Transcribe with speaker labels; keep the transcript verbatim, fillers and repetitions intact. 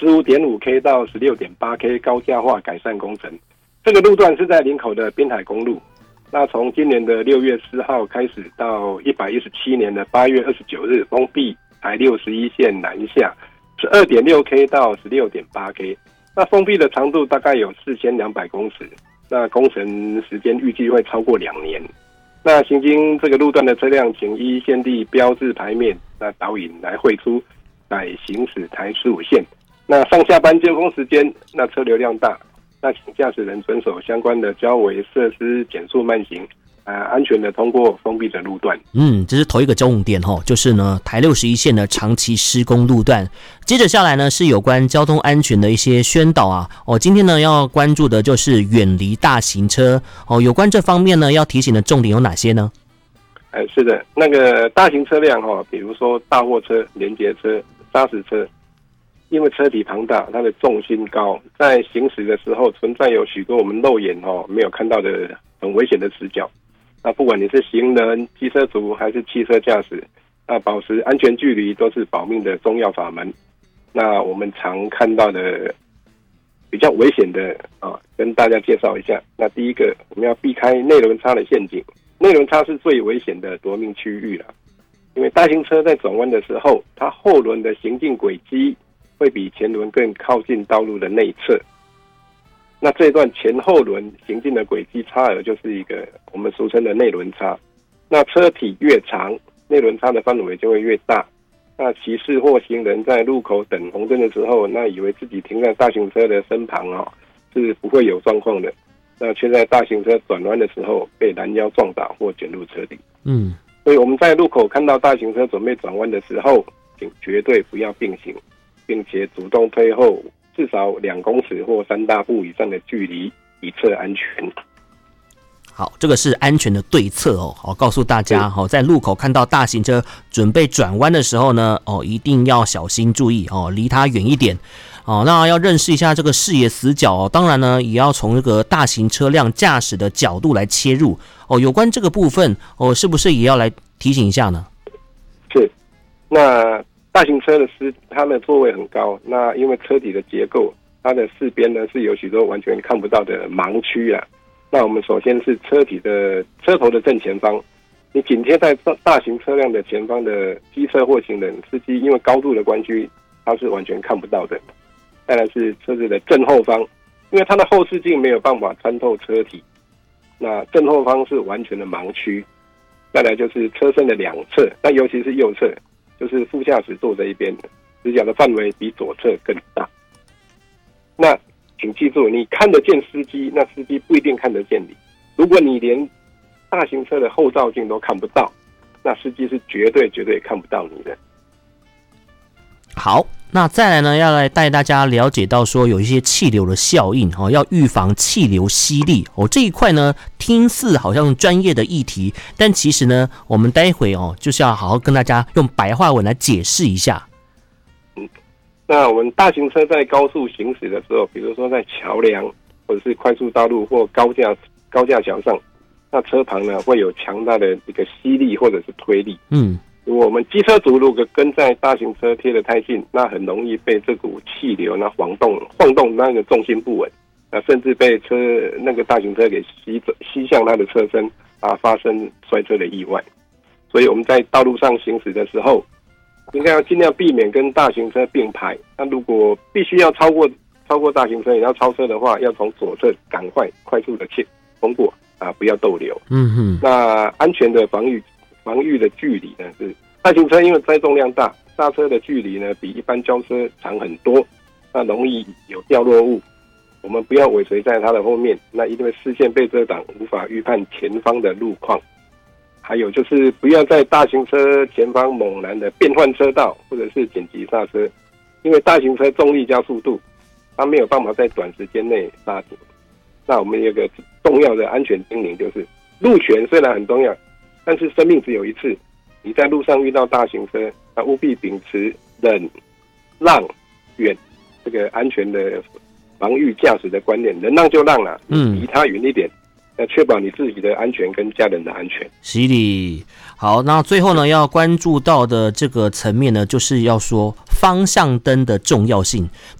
Speaker 1: 十五点五 K 到十六点八 K 高架化改善工程。这个路段是在林口的滨海公路。那从今年的六月四号开始到一百一十七年的八月二十九日封闭台六十一线南下，十二点六 K 到十六点八 K。那封闭的长度大概有四千两百公尺，那工程时间预计会超过两年。那行经这个路段的车辆，请依现地标志牌面，那导引来汇出，来行驶台十五线。那上下班尖峰时间，那车流量大，那请驾驶人遵守相关的交维设施，减速慢行。呃，安全的通过封闭的路段。
Speaker 2: 嗯，这是头一个重点哦，就是呢台六十一线的长期施工路段。接着下来呢是有关交通安全的一些宣导啊。哦，今天呢要关注的就是远离大型车哦。有关这方面呢要提醒的重点有哪些呢？
Speaker 1: 哎，是的，那个大型车辆哈、哦，比如说大货车、联结车、砂石车，因为车体庞大，它的重心高，在行驶的时候存在有许多我们肉眼哦没有看到的很危险的死角。那不管你是行人、机车族还是汽车驾驶，那保持安全距离都是保命的重要法门。那我们常看到的比较危险的啊，跟大家介绍一下。那第一个，我们要避开内轮差的陷阱。内轮差是最危险的夺命区域了，因为大型车在转弯的时候，它后轮的行进轨迹会比前轮更靠近道路的内侧。那这一段前后轮行进的轨迹差额就是一个我们俗称的内轮差。那车体越长，内轮差的范围就会越大。那骑士或行人在路口等红灯的时候，那以为自己停在大型车的身旁哦，是不会有状况的。那却在大型车转弯的时候被拦腰撞倒或卷入车底。嗯，所以我们在路口看到大型车准备转弯的时候，请绝对不要并行，并且主动退后至少两公尺或三大步以上的距离，以测安全。
Speaker 2: 好，这个是安全的对策哦。好，告诉大家，好，在路口看到大型车准备转弯的时候呢，哦，一定要小心注意哦，离它远一点。哦，那要认识一下这个视野死角哦。当然呢，也要从这个大型车辆驾驶的角度来切入哦。有关这个部分哦，是不是也要来提醒一下呢？
Speaker 1: 是，那大型车的司它的座位很高，那因为车体的结构，它的四边呢是有许多完全看不到的盲区啊。那我们首先是车体的车头的正前方，你紧贴在大型车辆的前方的机车或行人，司机因为高度的关系，它是完全看不到的。再来是车子的正后方，因为它的后视镜没有办法穿透车体，那正后方是完全的盲区。再来就是车身的两侧，那尤其是右侧，就是副驾驶座这一边，死角的范围比左侧更大。那请记住，你看得见司机，那司机不一定看得见你。如果你连大型车的后照镜都看不到，那司机是绝对绝对看不到你的。
Speaker 2: 好，那再来呢，要来带大家了解到说有一些气流的效应哦，要预防气流吸力哦。这一块呢，听似好像专业的议题，但其实呢，我们待会哦就是要好好跟大家用白话文来解释一下。
Speaker 1: 嗯，那我们大型车在高速行驶的时候，比如说在桥梁或者是快速道路或高架高架桥上，那车旁呢会有强大的一个吸力或者是推力。嗯。如果我们机车族如果跟在大型车贴得太近，那很容易被这股气流那晃动晃动那个重心不稳，那甚至被车那个大型车给吸吸向它的车身啊，发生摔车的意外。所以我们在道路上行驶的时候，应该要尽量避免跟大型车并排。那如果必须要超过超过大型车，也要超车的话，要从左侧赶快快速的切通过啊，不要逗留。嗯哼。那安全的防御。防御的距离呢是大型车，因为载重量大，刹车的距离呢比一般轿车长很多，那容易有掉落物。我们不要尾随在它的后面，那因为视线被遮挡，无法预判前方的路况。还有就是不要在大型车前方猛然的变换车道，或者是紧急刹车，因为大型车重力加速度，它没有办法在短时间内刹停。那我们有一个重要的安全叮咛，就是路权虽然很重要，但是生命只有一次，你在路上遇到大型车，那务必秉持忍、让、远这个安全的防御驾驶的观念，能让就让了，嗯，离他远一点，要确保你自己的安全跟家人的安全。
Speaker 2: 是的，好，那最后呢，要关注到的这个层面呢，就是要说方向灯的重要性。